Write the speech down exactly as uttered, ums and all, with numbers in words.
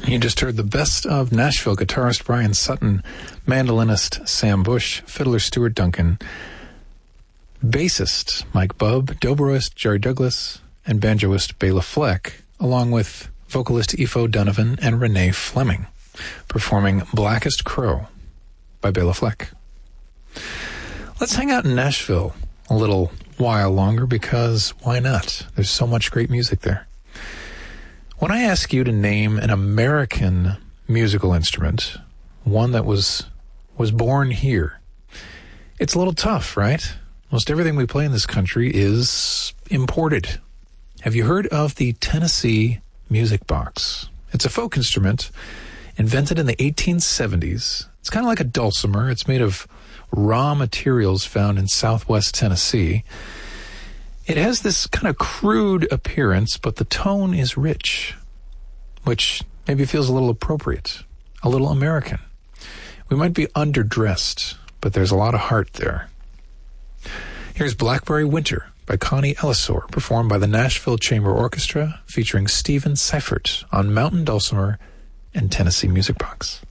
You just heard the best of Nashville guitarist Brian Sutton, mandolinist Sam Bush, fiddler Stuart Duncan, bassist Mike Bubb, dobroist Jerry Douglas, and banjoist Bela Fleck, along with vocalist Aoife Donovan and Renee Fleming, performing Blackest Crow by Bela Fleck. Let's hang out in Nashville a little while longer, because why not? There's so much great music there. When I ask you to name an American musical instrument, one that was was born here, it's a little tough, right? Most everything we play in this country is imported. Have you heard of the Tennessee Music Box? It's a folk instrument invented in the eighteen seventies. It's kind of like a dulcimer. It's made of raw materials found in southwest Tennessee. It has this kind of crude appearance, but the tone is rich, which maybe feels a little appropriate, a little American. We might be underdressed, but there's a lot of heart there. Here's Blackberry Winter by Connie Ellisor, performed by the Nashville Chamber Orchestra, featuring Stephen Seifert on Mountain Dulcimer and Tennessee Music Box.